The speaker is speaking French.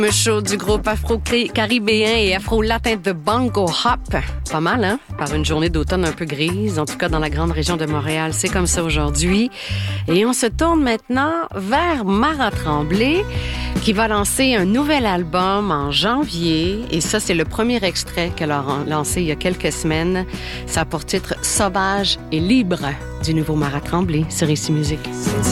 Le show du groupe afro-caribéen et afro-latin de Bongo Hop. Pas mal, hein? Par une journée d'automne un peu grise, en tout cas dans la grande région de Montréal. C'est comme ça aujourd'hui. Et on se tourne maintenant vers Mara Tremblay, qui va lancer un nouvel album en janvier. Et ça, c'est le premier extrait qu'elle a lancé il y a quelques semaines. Ça a pour titre « Sauvage et libre » du nouveau Mara Tremblay sur Ici Musique.